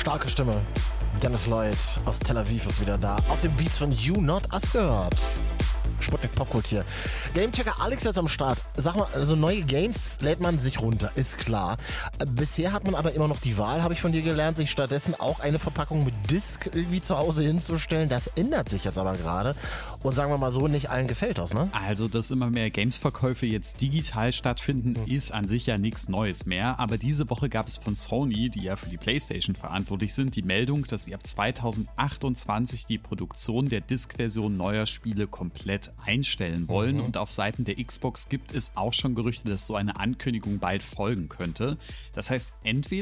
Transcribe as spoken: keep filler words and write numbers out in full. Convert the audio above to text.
Starke Stimme. Dennis Lloyd aus Tel Aviv ist wieder da. Auf dem Beats von You Not Us gehört. Sputnik Popkult hier. Gamechecker Alex jetzt am Start. Sag mal, also neue Games lädt man sich runter, ist klar. Bisher hat man aber immer noch die Wahl, habe ich von dir gelernt, sich stattdessen auch eine Verpackung mit Disc irgendwie zu Hause hinzustellen. Das ändert sich jetzt aber gerade. Und sagen wir mal so, nicht allen gefällt das, ne? Also, dass immer mehr Games-Verkäufe jetzt digital stattfinden, mhm. ist an sich ja nichts Neues mehr. Aber diese Woche gab es von Sony, die ja für die PlayStation verantwortlich sind, die Meldung, dass sie ab zweitausendachtundzwanzig die Produktion der Disc-Version neuer Spiele komplett einstellen wollen. Mhm. Und auf Seiten der Xbox gibt es auch schon Gerüchte, dass so eine Ankündigung bald folgen könnte. Das heißt, entweder